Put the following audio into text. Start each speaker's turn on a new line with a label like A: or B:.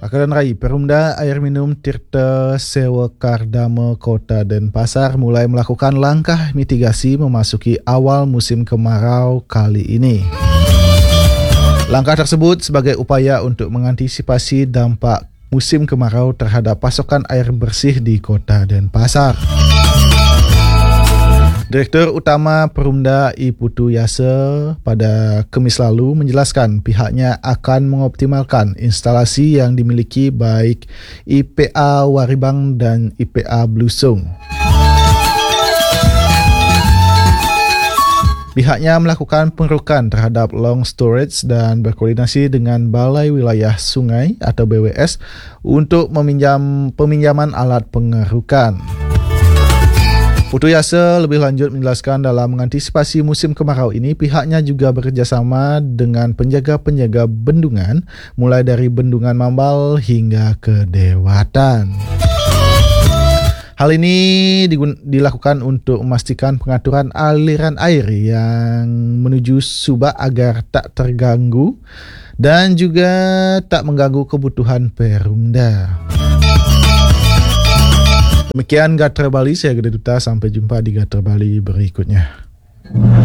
A: Akan Rai, Perumda Air Minum Tirta Sewa Kardama Kota Denpasar mulai melakukan langkah mitigasi memasuki awal musim kemarau kali ini. Langkah tersebut sebagai upaya untuk mengantisipasi dampak musim kemarau terhadap pasokan air bersih di Kota Denpasar. Direktur Utama Perumda I Putu Yase pada Khamis lalu menjelaskan pihaknya akan mengoptimalkan instalasi yang dimiliki baik IPA Waribang dan IPA Blusung. Pihaknya melakukan pengerukan terhadap long storage dan berkoordinasi dengan Balai Wilayah Sungai atau BWS untuk peminjaman alat pengerukan. Putu Yase lebih lanjut menjelaskan dalam mengantisipasi musim kemarau ini pihaknya juga bekerjasama dengan penjaga-penjaga bendungan mulai dari Bendungan Mambal hingga ke Dewatan. Hal ini dilakukan untuk memastikan pengaturan aliran air yang menuju Subak agar tak terganggu dan juga tak mengganggu kebutuhan Perumda. Demikian Gatra Bali, saya Gede Duta. Sampai jumpa di Gatra Bali berikutnya.